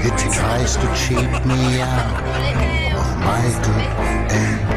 It tries to cheat me out of my good and